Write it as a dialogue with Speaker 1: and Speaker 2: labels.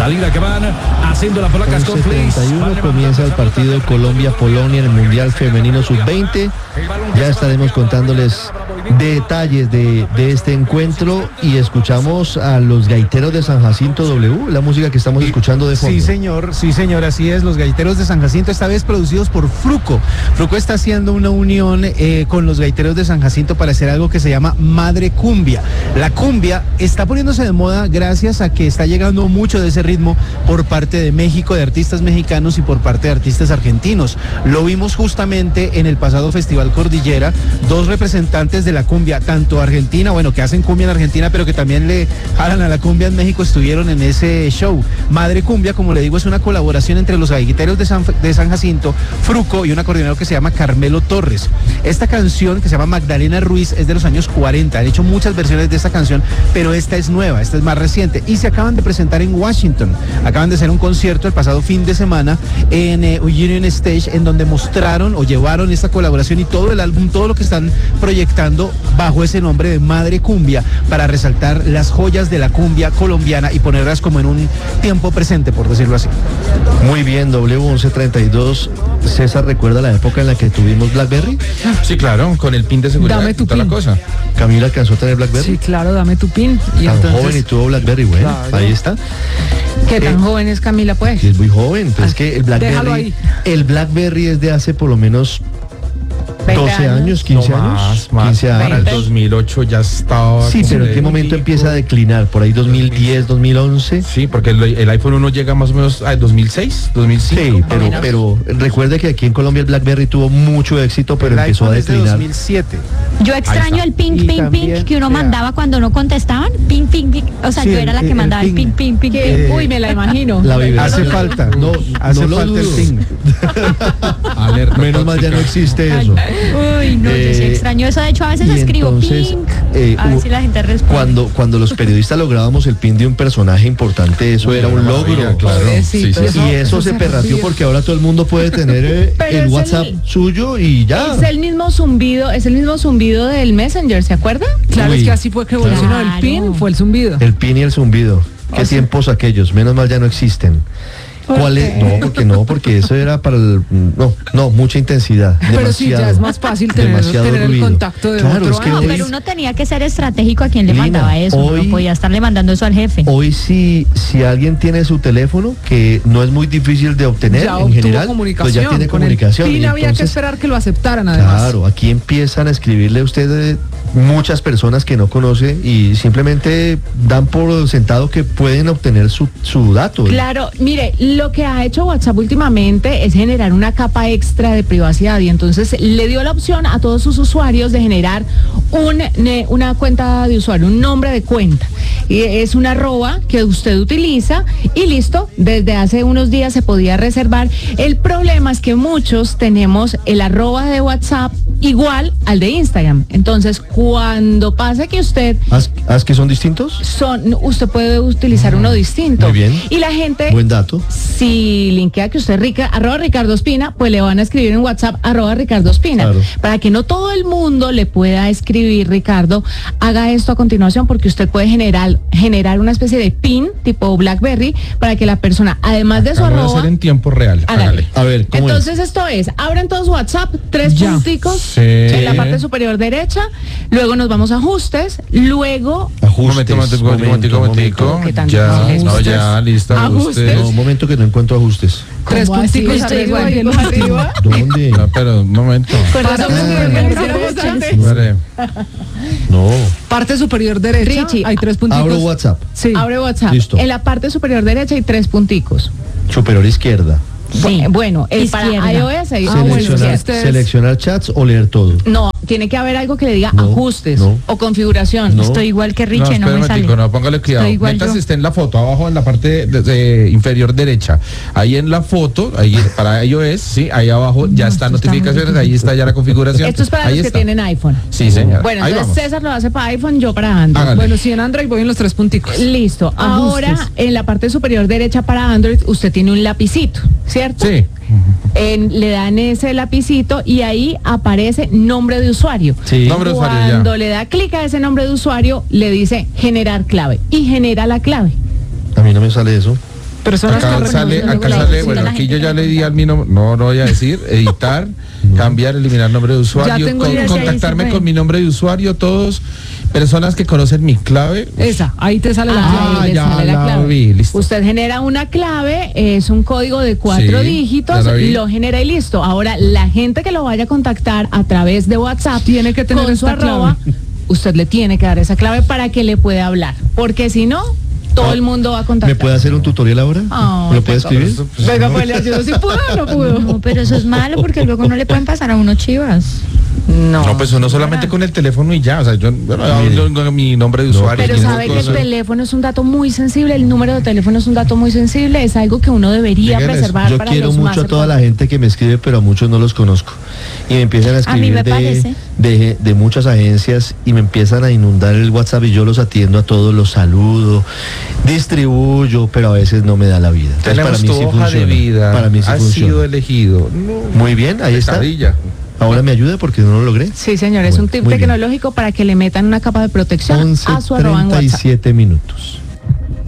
Speaker 1: salida que van haciendo las polacas con
Speaker 2: 31 comienza el partido Colombia-Polonia en el Mundial Femenino Sub-20. Ya estaremos contándoles detalles de este encuentro y escuchamos a los gaiteros de San Jacinto W, la música que estamos escuchando de fondo.
Speaker 3: Sí señor, así es, los gaiteros de San Jacinto, esta vez producidos por Fruco. Fruco está haciendo una unión con los gaiteros de San Jacinto para hacer algo que se llama Madre Cumbia. La cumbia está poniéndose de moda gracias a que está llegando mucho de ese ritmo por parte de México, de artistas mexicanos y por parte de artistas argentinos. Lo vimos justamente en el pasado Festival Cordillera, dos representantes de la cumbia, tanto argentina, bueno, que hacen cumbia en Argentina, pero que también le jalan a la cumbia en México, estuvieron en ese show. Madre Cumbia, como le digo, es una colaboración entre los gaiteros de San Jacinto, Fruco y un acordeonero que se llama Carmelo Torres. Esta canción, que se llama Magdalena Ruiz, es de los años 40. Han hecho muchas versiones de esta canción, pero esta es nueva, esta es más reciente. Y se acaban de presentar en Washington. Acaban de hacer un concierto el pasado fin de semana en Union Stage, en donde mostraron o llevaron esta colaboración y todo el álbum, todo lo que están proyectando bajo ese nombre de Madre Cumbia, para resaltar las joyas de la cumbia colombiana y ponerlas como en un tiempo presente, por decirlo así.
Speaker 2: Muy bien, W1132. César, ¿recuerda la época en la que tuvimos BlackBerry?
Speaker 4: Sí, claro, con el pin de seguridad.
Speaker 5: Dame tu
Speaker 4: y toda
Speaker 5: pin.
Speaker 4: la cosa.
Speaker 2: Camila alcanzó a tener BlackBerry.
Speaker 5: Sí, claro, dame tu pin. Y
Speaker 2: Tan
Speaker 5: entonces,
Speaker 2: joven y tuvo BlackBerry, bueno,
Speaker 5: Claro.
Speaker 2: ahí está.
Speaker 5: ¿qué tan joven es Camila, pues?
Speaker 2: Sí, es muy joven, pero es que
Speaker 5: Déjalo ahí.
Speaker 2: el BlackBerry es de hace por lo menos 12 años, 15 años.
Speaker 4: Más.
Speaker 2: 15 años.
Speaker 4: Para el 2008 ya estaba.
Speaker 2: Sí, pero ¿en qué momento empieza a declinar? ¿Por ahí 2010, 2011?
Speaker 4: Sí, porque el iPhone 1 llega más o menos a 2006, 2005.
Speaker 2: Sí, pero recuerde que aquí en Colombia el BlackBerry tuvo mucho éxito, pero
Speaker 3: El
Speaker 2: empezó a
Speaker 3: iPhone es de
Speaker 2: declinar.
Speaker 3: 2007.
Speaker 6: Yo extraño el ping,
Speaker 3: Y
Speaker 6: ping,
Speaker 3: también,
Speaker 6: ping que uno
Speaker 3: vea.
Speaker 6: mandaba cuando no contestaban. Ping, ping, ping. O sea,
Speaker 3: Sí,
Speaker 6: yo era la que
Speaker 3: el
Speaker 6: mandaba el
Speaker 3: ping.
Speaker 6: ping, ping, ping.
Speaker 5: Uy, me la imagino.
Speaker 2: La vibración.
Speaker 3: Hace falta,
Speaker 2: No,
Speaker 3: hace
Speaker 2: no lo
Speaker 3: falta el
Speaker 2: dudo.
Speaker 3: ping.
Speaker 4: Alerta
Speaker 2: Menos mal ya no
Speaker 4: tóxica.
Speaker 2: existe eso.
Speaker 6: Uy, no, yo sí extraño eso. De hecho, a veces
Speaker 2: y
Speaker 6: escribo
Speaker 2: entonces,
Speaker 6: ping. A ver si la gente responde.
Speaker 2: Cuando los periodistas lográbamos el pin de un personaje importante, eso era un logro.
Speaker 4: Claro. Sí,
Speaker 5: Pobrecito,
Speaker 4: sí.
Speaker 2: Y eso se perratió porque ahora todo el mundo puede tener
Speaker 5: Pero
Speaker 2: el
Speaker 5: es
Speaker 2: WhatsApp
Speaker 5: el-
Speaker 2: suyo y ya.
Speaker 5: Es el mismo zumbido del Messenger, ¿se acuerda? Claro,
Speaker 2: Uy,
Speaker 5: es que así fue que evolucionó
Speaker 6: claro.
Speaker 5: el pin, fue el zumbido.
Speaker 2: El pin y el zumbido. ¿Qué tiempos aquellos? Menos mal ya no existen. ¿Cuál es? Porque eso era para el... No, mucha intensidad.
Speaker 5: Pero sí, ya es más fácil tener el
Speaker 2: ruido.
Speaker 5: contacto de
Speaker 2: Claro,
Speaker 5: otro.
Speaker 2: es que
Speaker 6: No,
Speaker 2: hoy,
Speaker 6: pero uno tenía que ser estratégico a quien le
Speaker 2: Lina,
Speaker 6: mandaba eso.
Speaker 2: hoy-
Speaker 6: No podía estarle mandando eso al jefe.
Speaker 2: hoy si alguien tiene su teléfono, que no es muy difícil de obtener
Speaker 5: Ya
Speaker 2: en
Speaker 5: obtuvo
Speaker 2: general,
Speaker 5: comunicación.
Speaker 2: pues ya tiene
Speaker 5: Con el
Speaker 2: comunicación.
Speaker 5: PIN
Speaker 2: y
Speaker 5: había que
Speaker 2: entonces,
Speaker 5: esperar que lo aceptaran, además.
Speaker 2: claro, aquí empiezan a escribirle a usted muchas personas que no conoce y simplemente dan por sentado que pueden obtener su dato.
Speaker 5: Claro, mire, lo que ha hecho WhatsApp últimamente es generar una capa extra de privacidad y entonces le dio la opción a todos sus usuarios de generar una cuenta de usuario, un nombre de cuenta. Y es una arroba que usted utiliza y listo, desde hace unos días se podía reservar. El problema es que muchos tenemos el arroba de WhatsApp igual al de Instagram. Entonces, cuando pasa que usted
Speaker 2: ¿Haz que son distintos?
Speaker 5: usted puede utilizar uno distinto.
Speaker 2: Muy bien.
Speaker 5: Y la gente,
Speaker 2: Buen dato.
Speaker 5: si linkea que usted arroba Ricardo Espina, pues le van a escribir en WhatsApp arroba Ricardo Espina.
Speaker 2: Claro.
Speaker 5: Para que no todo el mundo le pueda escribir, Ricardo, haga esto a continuación porque usted puede generar una especie de pin tipo BlackBerry para que la persona, además de su
Speaker 4: Acabo de
Speaker 5: arroba,
Speaker 4: hacer en tiempo real.
Speaker 5: hágale.
Speaker 2: A ver, ¿cómo es?
Speaker 5: Entonces esto es, abren todos WhatsApp, 3
Speaker 4: Ya.
Speaker 5: punticos
Speaker 4: Sí.
Speaker 5: en la parte superior derecha, luego nos vamos a ajustes, luego
Speaker 2: Ajustes.
Speaker 4: Momentico.
Speaker 5: ¿Qué tan
Speaker 4: Ya,
Speaker 5: difícil es?
Speaker 4: no, ya, listo.
Speaker 5: Ajustes.
Speaker 2: No, un momento que no encuentro ajustes.
Speaker 5: 3
Speaker 6: ¿Cómo así?
Speaker 5: punticos
Speaker 6: Estoy
Speaker 5: arriba,
Speaker 6: igual.
Speaker 5: arriba.
Speaker 2: ¿Dónde?
Speaker 4: No, pero un momento. Espere.
Speaker 2: No.
Speaker 5: Parte superior derecha,
Speaker 6: Richie,
Speaker 5: hay 3 punticos.
Speaker 2: Abro WhatsApp.
Speaker 5: Sí. Abre WhatsApp.
Speaker 2: Listo.
Speaker 5: En la parte superior derecha hay 3 punticos.
Speaker 2: Superior izquierda.
Speaker 6: Sí.
Speaker 5: Bueno, para
Speaker 6: Izquierda.
Speaker 5: iOS hay
Speaker 2: Seleccionar chats o leer todo.
Speaker 5: No, tiene que haber algo que le diga
Speaker 2: No,
Speaker 5: ajustes
Speaker 2: no.
Speaker 5: o configuración.
Speaker 2: No.
Speaker 6: Estoy igual que
Speaker 4: No,
Speaker 6: Richie, no,
Speaker 4: espere un
Speaker 6: me sale.
Speaker 4: momentico, no, póngale cuidado.
Speaker 6: Estoy igual
Speaker 4: Mientras
Speaker 6: yo.
Speaker 4: esté en la foto, abajo en la parte inferior derecha. Ahí en la foto, ahí para iOS, sí, ahí abajo ya
Speaker 6: No,
Speaker 4: están
Speaker 6: esto está
Speaker 4: notificaciones,
Speaker 6: muy
Speaker 4: ahí está ya la configuración.
Speaker 5: Esto es para
Speaker 4: ahí
Speaker 5: los que
Speaker 4: está.
Speaker 5: tienen iPhone.
Speaker 4: Sí, señor.
Speaker 5: Bueno,
Speaker 4: ahí
Speaker 5: entonces
Speaker 4: vamos.
Speaker 5: César lo hace para iPhone, yo para Android.
Speaker 4: Hágale.
Speaker 5: Bueno, si en Android voy en los 3 punticos. Listo. Ahora,
Speaker 6: Ajustes.
Speaker 5: en la parte superior derecha para Android, usted tiene un lapicito, ¿cierto?
Speaker 4: Sí.
Speaker 5: Le dan ese lapicito y ahí aparece nombre de usuario.
Speaker 2: Sí.
Speaker 4: Nombre de usuario, ya.
Speaker 5: Cuando le da clic a ese nombre de usuario, le dice generar clave y genera la clave.
Speaker 2: A mí no me sale eso.
Speaker 5: Personas
Speaker 4: Acá
Speaker 5: que
Speaker 4: sale,
Speaker 5: reconocen
Speaker 4: acá
Speaker 5: la
Speaker 4: sale,
Speaker 5: voz.
Speaker 4: bueno,
Speaker 6: la
Speaker 4: aquí
Speaker 6: gente
Speaker 4: yo ya
Speaker 6: que
Speaker 4: le di
Speaker 6: no
Speaker 4: al mi nombre, no voy a decir, editar, cambiar, eliminar nombre de usuario,
Speaker 5: tengo idea, sí, ahí
Speaker 4: contactarme
Speaker 5: se
Speaker 4: con
Speaker 5: puede.
Speaker 4: mi nombre de usuario, todos, personas que conocen mi clave.
Speaker 5: Esa, ahí te sale la
Speaker 4: Ah,
Speaker 5: clave. le
Speaker 4: ya
Speaker 5: sale
Speaker 4: la
Speaker 5: clave.
Speaker 4: vi, listo.
Speaker 5: Usted genera una clave, es un código de 4
Speaker 4: Sí,
Speaker 5: dígitos,
Speaker 4: ya la vi.
Speaker 5: lo genera y listo. Ahora, la gente que lo vaya a contactar a través de WhatsApp
Speaker 1: Tiene que tener
Speaker 5: con su
Speaker 1: esta
Speaker 5: arroba, usted le tiene que dar esa clave para que le pueda hablar. Porque si no, todo el mundo va a contactar.
Speaker 2: ¿Me puede hacer un tutorial ahora?
Speaker 5: Ay,
Speaker 2: ¿Me lo puede escribir?
Speaker 5: Venga, pues le ayudo si pudo o no pudo.
Speaker 6: No, pero eso es malo porque luego no le pueden pasar a uno chivas.
Speaker 4: No, pues uno solamente con el teléfono y ya, o sea, yo, bueno, con mi nombre de
Speaker 2: No,
Speaker 4: usuario.
Speaker 5: Pero
Speaker 4: y esas
Speaker 5: sabe que el
Speaker 4: cosas.
Speaker 5: teléfono es un dato muy sensible, el número de teléfono es un dato muy sensible, es algo que uno debería
Speaker 4: Díganles,
Speaker 5: preservar
Speaker 2: Yo
Speaker 5: para
Speaker 2: quiero
Speaker 5: los más
Speaker 2: mucho a toda la
Speaker 5: cercanos.
Speaker 2: gente que me escribe, pero a muchos no los conozco. Y me empiezan a
Speaker 6: mí
Speaker 2: escribir
Speaker 6: me parece.
Speaker 2: de muchas agencias y me empiezan a inundar el WhatsApp y yo los atiendo a todos, los saludo, distribuyo, pero a veces no me da la vida. Entonces,
Speaker 4: Tenemos tu hoja
Speaker 2: funciona.
Speaker 4: de vida,
Speaker 2: Para mí sí
Speaker 4: has
Speaker 2: funciona.
Speaker 4: sido elegido. No,
Speaker 2: Muy bien, ahí está.
Speaker 4: pesadilla.
Speaker 2: Ahora me ayuda porque no lo logré.
Speaker 5: Sí, señor, es
Speaker 2: Bueno,
Speaker 5: un tip
Speaker 2: muy bien.
Speaker 5: tecnológico para que le metan una capa de protección a su arroba en WhatsApp.
Speaker 2: 11:37 minutos.